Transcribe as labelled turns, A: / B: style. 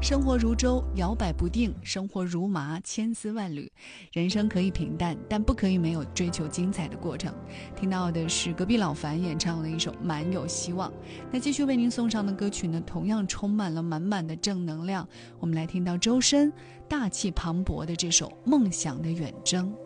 A: 生活如舟，摇摆不定；生活如麻，千丝万缕。人生可以平淡，但不可以没有追求精彩的过程。听到的是隔壁老樊演唱了一首《蛮有希望》。那继续为您送上的歌曲呢，同样充满了满满的正能量。我们来听到周深大气磅礴的这首《梦想的远征》。